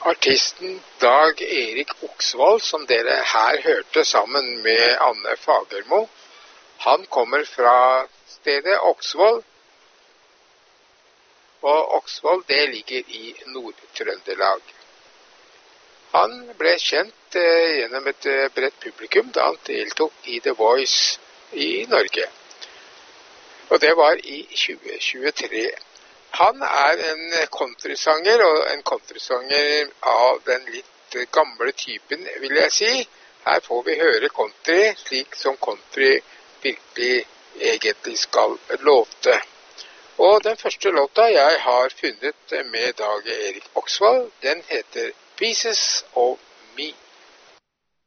Artisten Dag Erik Oksvold, som dere her hørte sammen med Anne Fagermo, han kommer fra stedet Oksvold, og Oksvold det ligger i Nord-Trøndelag. Han ble kjent gjennom et bredt publikum da han deltok i The Voice i Norge. Og det var i 2023. Han er en countrysanger, og en countrysanger av den litt gamle typen, vil jeg si. Her får vi høre country, slik som country virkelig egentlig skal låte. Og den første låta jeg har funnet med Dag Erik Oksvold, den heter Pieces of Me.